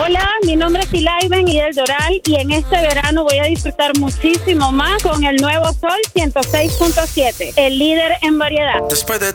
Hola, mi nombre es Ilaiben y del Doral y en este verano voy a disfrutar muchísimo más con el nuevo Sol 106.7, el líder en variedad. Después de